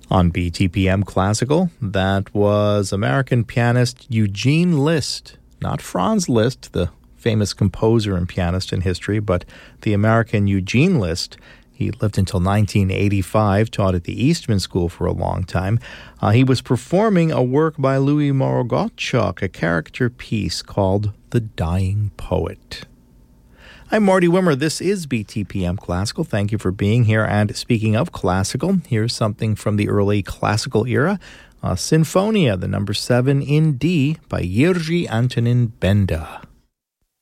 On BTPM Classical, that was American pianist Eugene Liszt, not Franz Liszt, the famous composer and pianist in history, but the American Eugene Liszt. He lived until 1985, taught at the Eastman School for a long time. He was performing a work by Louis Moreau Gottschalk, a character piece called The Dying Poet. I'm Marty Wimmer. This is BTPM Classical. Thank you for being here. And speaking of classical, here's something from the early classical era, Sinfonia, the number 7 in D by Jiří Antonín Benda.